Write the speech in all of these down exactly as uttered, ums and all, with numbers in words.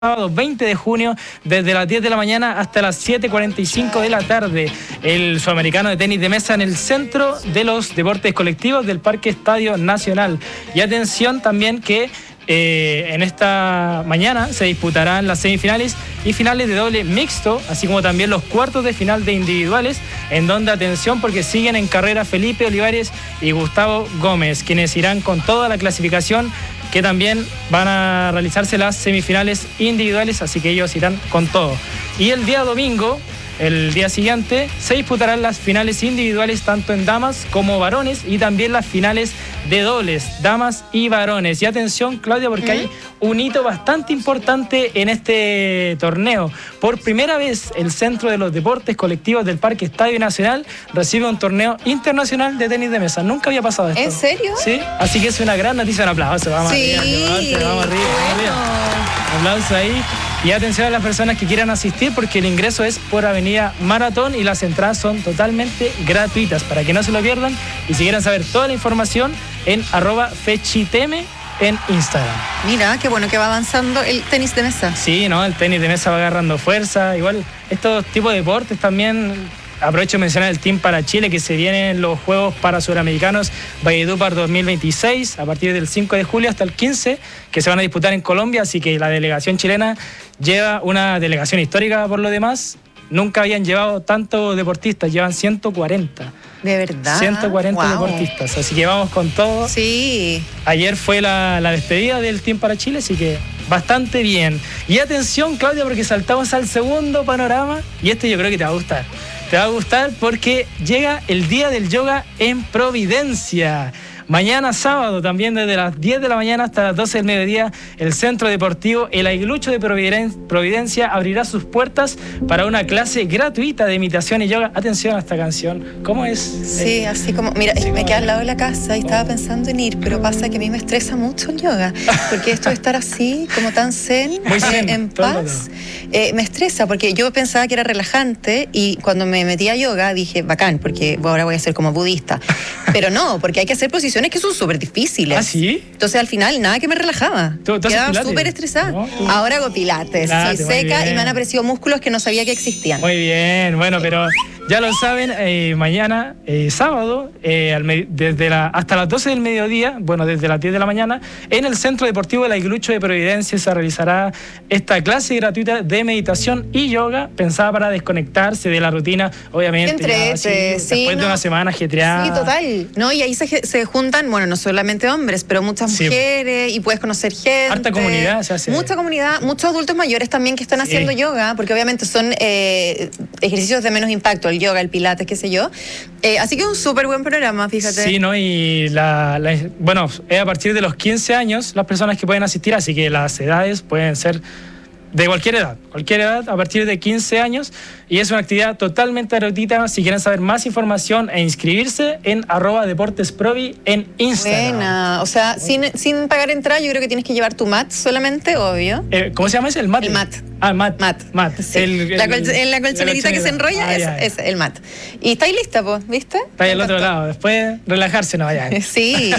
sábado veinte de junio, desde las diez de la mañana hasta las siete cuarenta y cinco de la tarde. El sudamericano de tenis de mesa en el centro de los deportes colectivos del Parque Estadio Nacional. Y atención también que eh, en esta mañana se disputarán las semifinales y finales de doble mixto, así como también los cuartos de final de individuales, en donde atención porque siguen en carrera Felipe Olivares y Gustavo Gómez, quienes irán con toda la clasificación, que también van a realizarse las semifinales individuales, así que ellos irán con todo. Y el día domingo, el día siguiente, se disputarán las finales individuales tanto en damas como varones y también las finales de dobles, damas y varones. Y atención, Claudia, porque ¿Mm? hay un hito bastante importante en este torneo. Por primera vez, el Centro de los Deportes Colectivos del Parque Estadio Nacional recibe un torneo internacional de tenis de mesa. Nunca había pasado esto. ¿En serio? Sí, así que es una gran noticia. Un aplauso, vamos sí. arriba, vamos, vamos arriba, vamos arriba. Un aplauso ahí. Y atención a las personas que quieran asistir, porque el ingreso es por Avenida Maratón y las entradas son totalmente gratuitas, para que no se lo pierdan. Y si quieren saber toda la información, en arroba fechiteme en Instagram. Mira, qué bueno que va avanzando el tenis de mesa. Sí, ¿no? El tenis de mesa va agarrando fuerza. Igual estos tipos de deportes también. Aprovecho de mencionar el Team para Chile, que se vienen los Juegos para Suramericanos Valledupar dos mil veintiséis, a partir del cinco de julio hasta el quince, que se van a disputar en Colombia, así que la delegación chilena lleva una delegación histórica por lo demás. Nunca habían llevado tantos deportistas, llevan ciento cuarenta. ¿De verdad? ciento cuarenta wow. deportistas, así que vamos con todo. Sí. Ayer fue la, la despedida del Team para Chile, así que bastante bien. Y atención, Claudia, porque saltamos al segundo panorama, y este yo creo que te va a gustar. Te va a gustar porque llega el Día del Yoga en Providencia. Mañana sábado, también desde las diez de la mañana hasta las doce del mediodía, el Centro Deportivo El Aguilucho de Providencia abrirá sus puertas para una clase gratuita de imitación y yoga. Atención a esta canción. ¿Cómo es? Sí, eh, así como... Mira, sí, me como... queda al lado de la casa y estaba pensando en ir, pero pasa que a mí me estresa mucho el yoga, porque esto de estar así, como tan zen, Muy zen eh, en paz, eh, me estresa, porque yo pensaba que era relajante y cuando me metí a yoga dije, bacán, porque ahora voy a ser como budista. Pero no, porque hay que hacer posiciones que son súper difíciles. ¿Ah, sí? Entonces al final nada que me relajaba. ¿Tú, tú Quedaba súper estresada. ¿No? Ahora hago pilates, Pilates, soy seca y me han aparecido músculos que no sabía que existían. Muy bien, bueno, pero ya lo saben, eh, mañana, eh, sábado, eh, al desde la, hasta las doce del mediodía, bueno, desde las diez de la mañana, en el Centro Deportivo El Aguilucho de Providencia se realizará esta clase gratuita de meditación y yoga, pensada para desconectarse de la rutina, obviamente. Entrete, ya, así, sí, después no, de una semana ajetreada. Sí, total. No, y ahí se, se juntan, bueno, no solamente hombres, pero muchas sí. mujeres, y puedes conocer gente. Harta comunidad se hace. Mucha comunidad, muchos adultos mayores también que están sí. haciendo yoga, porque obviamente son eh, ejercicios de menos impacto, el yoga, el pilates, qué sé yo. Eh, así que es un súper buen programa, fíjate. Sí, ¿no? Y la, la, bueno, es a partir de los quince años las personas que pueden asistir, así que las edades pueden ser de cualquier edad, cualquier edad a partir de quince años, y es una actividad totalmente gratuita. Si quieren saber más información e inscribirse, en arroba deportesprovi en Instagram. Buena, o sea, sin, sin pagar entrada, yo creo que tienes que llevar tu mat solamente, obvio. Eh, ¿Cómo se llama ese? El mat. El mat. Ah, mat. Mat. mat. Sí. El, el, la, col en la colchonerita el que se enrolla ah, es, ya, ya. es el mat. Y estáis lista, pues, ¿viste? Está ahí al otro lado, después relajarse, no vaya. Sí.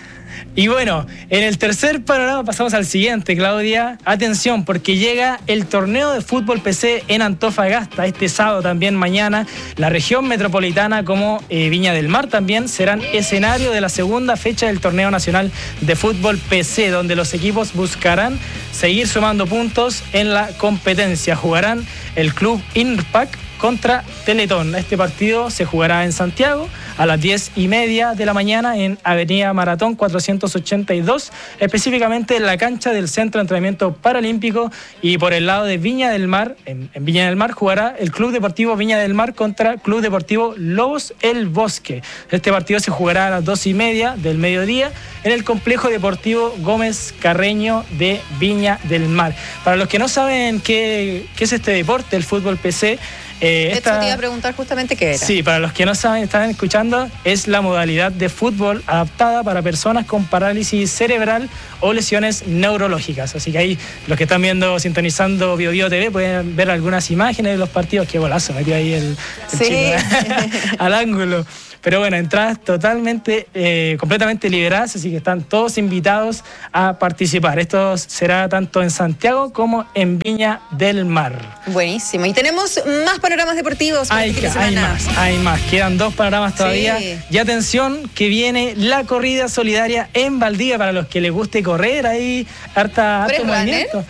Y bueno, en el tercer panorama pasamos al siguiente, Claudia. Atención, porque llega el torneo de fútbol P C en Antofagasta este sábado, también mañana. La región metropolitana como eh, Viña del Mar también serán escenario de la segunda fecha del torneo nacional de fútbol P C, donde los equipos buscarán seguir sumando puntos en la competencia. Jugarán el club INRPAC contra Teletón. Este partido se jugará en Santiago a las diez y media de la mañana en Avenida Maratón cuatrocientos ochenta y dos, específicamente en la cancha del Centro de Entrenamiento Paralímpico. Y por el lado de Viña del Mar, en, en Viña del Mar, jugará el Club Deportivo Viña del Mar contra Club Deportivo Lobos El Bosque. Este partido se jugará a las dos y media del mediodía en el Complejo Deportivo Gómez Carreño de Viña del Mar. Para los que no saben qué, qué es este deporte, el fútbol P C, Eh, de esta, hecho, te iba a preguntar justamente qué era. Sí, para los que no saben, están escuchando, es la modalidad de fútbol adaptada para personas con parálisis cerebral o lesiones neurológicas. Así que ahí, los que están viendo, sintonizando Bio Bio T V, pueden ver algunas imágenes de los partidos. Qué golazo, metió ahí el, el sí. chico al ángulo. Pero bueno, entradas totalmente, eh, completamente liberadas, así que están todos invitados a participar. Esto será tanto en Santiago como en Viña del Mar. Buenísimo. Y tenemos más panoramas deportivos. Hay, este fin de hay semana. más, hay más. Quedan dos panoramas todavía. Sí. Y atención, que viene la corrida solidaria en Valdivia para los que les guste correr ahí, harta, harto movimiento.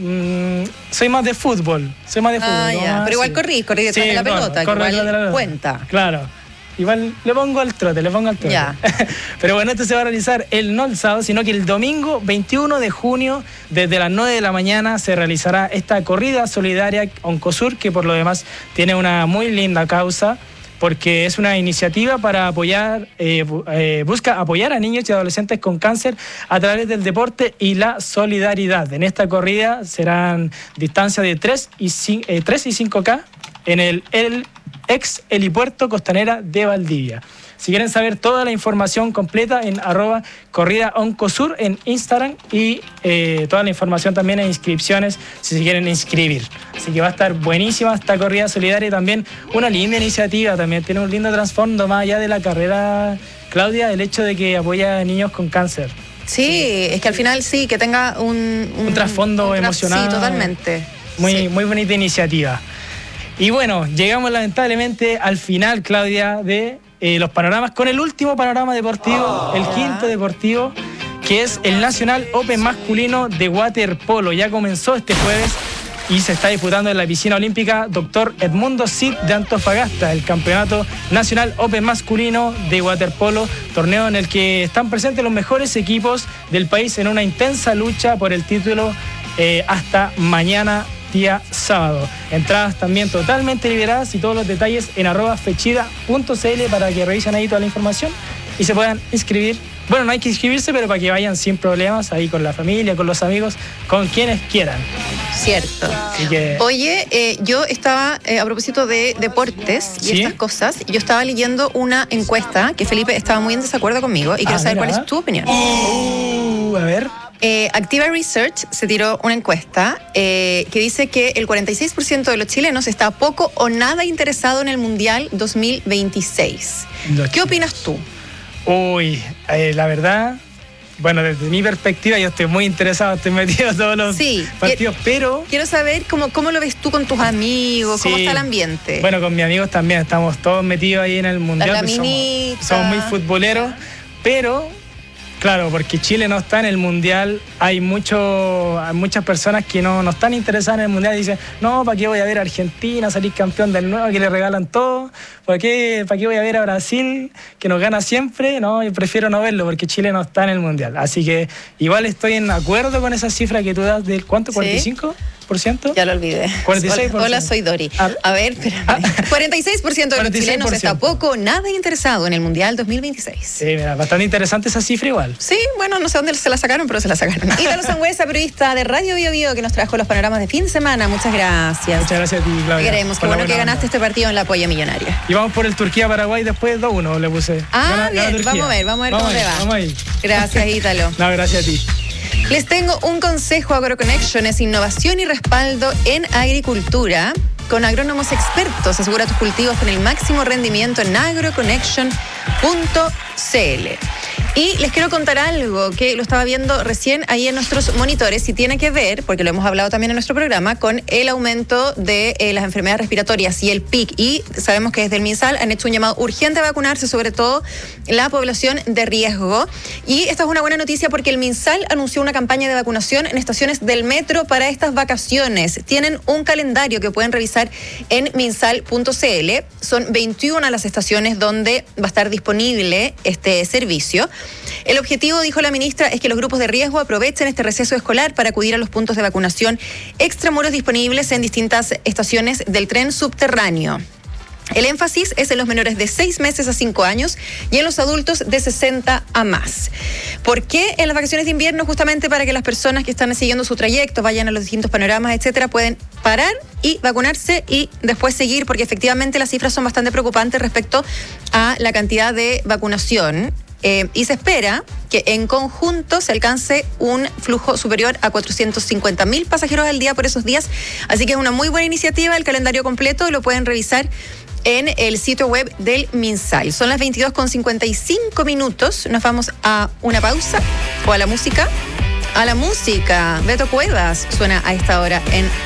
Mm, soy más de fútbol, soy más de fútbol. Ah, ya. Más, pero igual sí. corrí, corrí detrás Sí, de la corro, pelota, que corro igual detrás de la pelota. cuenta. Claro. Igual le pongo al trote, le pongo al trote. Ya. Pero bueno, esto se va a realizar el, no el sábado, sino que el domingo veintiuno de junio, desde las nueve de la mañana, se realizará esta corrida solidaria Oncosur, que por lo demás tiene una muy linda causa, porque es una iniciativa para apoyar, eh, eh, busca apoyar a niños y adolescentes con cáncer a través del deporte y la solidaridad. En esta corrida serán distancias de tres y cinco K en el, el ex helipuerto Costanera de Valdivia. Si quieren saber toda la información completa en arroba corrida oncosur en Instagram y eh, toda la información también en inscripciones si se quieren inscribir. Así que va a estar buenísima esta corrida solidaria y también una linda iniciativa, también tiene un lindo trasfondo más allá de la carrera, Claudia, el hecho de que apoya a niños con cáncer. Sí, sí. Es que al final sí, que tenga un... Un, un trasfondo un tra emocional. Sí, totalmente. Muy, sí. muy bonita iniciativa. Y bueno, llegamos lamentablemente al final, Claudia, de eh, los panoramas, con el último panorama deportivo, oh. el quinto deportivo, que es el Nacional Open masculino de waterpolo. Ya comenzó este jueves y se está disputando en la piscina olímpica Doctor Edmundo Cid de Antofagasta, el campeonato Nacional Open masculino de waterpolo, torneo en el que están presentes los mejores equipos del país en una intensa lucha por el título eh, hasta mañana, día sábado. Entradas también totalmente liberadas y todos los detalles en arroba fechida punto cl para que revisen ahí toda la información y se puedan inscribir. Bueno, no hay que inscribirse, pero para que vayan sin problemas ahí con la familia, con los amigos, con quienes quieran. Cierto. Así que... Oye, eh, yo estaba, eh, a propósito de deportes y ¿Sí? estas cosas, yo estaba leyendo una encuesta que Felipe estaba muy en desacuerdo conmigo y quiero ah, saber mira. cuál es tu opinión. Uh, a ver. Eh, Activa Research se tiró una encuesta eh, que dice que el cuarenta y seis por ciento de los chilenos está poco o nada interesado en el Mundial dos mil veintiséis. Los ¿Qué opinas tú? Uy, eh, la verdad, bueno, desde mi perspectiva yo estoy muy interesado, estoy metido en todos los sí, partidos, que, pero... Quiero saber cómo, cómo lo ves tú con tus amigos, sí, cómo está el ambiente. Bueno, con mis amigos también, estamos todos metidos ahí en el Mundial. La Pues minita. somos, somos muy futboleros, pero... Claro, porque Chile no está en el Mundial, hay, mucho, hay muchas personas que no, no están interesadas en el Mundial y dicen, no, ¿para qué voy a ver a Argentina salir campeón del nuevo, que le regalan todo? ¿Para qué, ¿Para qué voy a ver a Brasil, que nos gana siempre? No, yo prefiero no verlo porque Chile no está en el Mundial. Así que igual estoy en acuerdo con esa cifra que tú das del, ¿cuánto? ¿cuarenta y cinco por ciento? Ya lo olvidé. cuarenta y seis por ciento. Hola, hola, soy Dori. Ah. A ver, espérame. Ah. cuarenta y seis por ciento de los cuarenta y seis por ciento. chilenos está poco, nada interesado en el Mundial dos mil veintiséis. Sí, mira, bastante interesante esa cifra igual. Sí, bueno, no sé dónde se la sacaron, pero se la sacaron. Ítalo Sangüesa, periodista de Radio Bio Bio, que nos trajo los panoramas de fin de semana. Muchas gracias. Muchas gracias a ti, Claudia. Te queremos. Qué bueno que ganaste este partido en la Polla Millonaria. Y vamos por el Turquía-Paraguay después dos uno, le puse. Ah, gana, bien, gana vamos a ver, vamos a ver vamos cómo ahí, le va. Vamos ahí. Gracias, Ítalo. No, gracias a ti. Les tengo un consejo. AgroConnection es innovación y respaldo en agricultura. Con agrónomos expertos, asegura tus cultivos con el máximo rendimiento en agroconnection punto cl. Y les quiero contar algo que lo estaba viendo recién ahí en nuestros monitores y tiene que ver, porque lo hemos hablado también en nuestro programa, con el aumento de eh, las enfermedades respiratorias y el P I C. Y sabemos que desde el MinSal han hecho un llamado urgente a vacunarse, sobre todo la población de riesgo. Y esta es una buena noticia porque el MinSal anunció una campaña de vacunación en estaciones del metro para estas vacaciones. Tienen un calendario que pueden revisar en minsal punto cl. Son veintiuna las estaciones donde va a estar disponible este servicio. El objetivo, dijo la ministra, es que los grupos de riesgo aprovechen este receso escolar para acudir a los puntos de vacunación extramuros disponibles en distintas estaciones del tren subterráneo. El énfasis es en los menores de seis meses a cinco años y en los adultos de sesenta a más. ¿Por qué en las vacaciones de invierno? Justamente para que las personas que están siguiendo su trayecto, vayan a los distintos panoramas, etcétera, pueden parar y vacunarse y después seguir, porque efectivamente las cifras son bastante preocupantes respecto a la cantidad de vacunación. Eh, y se espera que en conjunto se alcance un flujo superior a cuatrocientos cincuenta mil pasajeros al día por esos días. Así que es una muy buena iniciativa. El calendario completo lo pueden revisar en el sitio web del MinSal. Son las veintidós con cincuenta y cinco minutos. Nos vamos a una pausa o a la música. A la música. Beto Cuevas suena a esta hora en